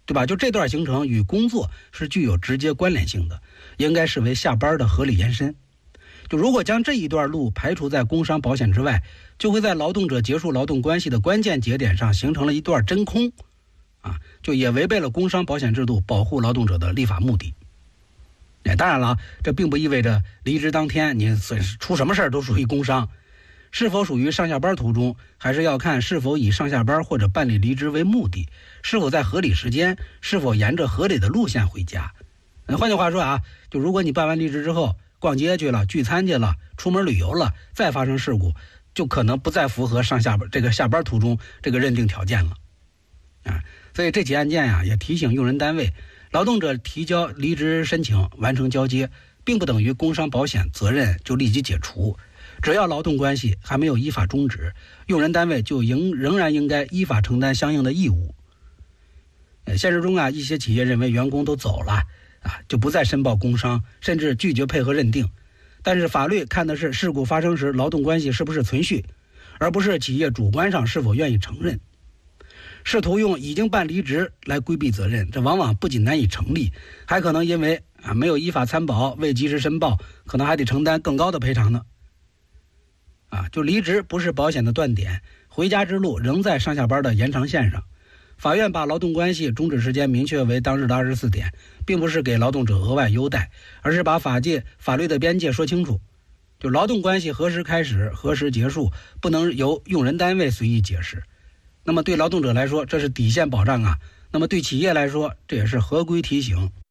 对吧？就这段行程与工作是具有直接关联性的，应该视为下班的合理延伸。就如果将这一段路排除在工伤保险之外，就会在劳动者结束劳动关系的关键节点上形成了一段真空，就也违背了工伤保险制度保护劳动者的立法目的。当然了，这并不意味着离职当天你出什么事儿都属于工伤，是否属于上下班途中，还是要看是否以上下班或者办理离职为目的，是否在合理时间，是否沿着合理的路线回家。换句话说就如果你办完离职之后逛街去了、聚餐去了、出门旅游了，再发生事故，就可能不再符合上下班这个下班途中这个认定条件了。所以这起案件也提醒用人单位，劳动者提交离职申请完成交接，并不等于工伤保险责任就立即解除。只要劳动关系还没有依法终止，用人单位就仍然应该依法承担相应的义务。现实中一些企业认为员工都走了就不再申报工伤，甚至拒绝配合认定。但是法律看的是事故发生时劳动关系是不是存续，而不是企业主观上是否愿意承认。试图用已经办离职来规避责任，这往往不仅难以成立，还可能因为没有依法参保、未及时申报，可能还得承担更高的赔偿呢。就离职不是保险的断点，回家之路仍在上下班的延长线上。法院把劳动关系终止时间明确为当日的24点，并不是给劳动者额外优待，而是把法律的边界说清楚。就劳动关系何时开始、何时结束，不能由用人单位随意解释。那么对劳动者来说，这是底线保障那么对企业来说，这也是合规提醒。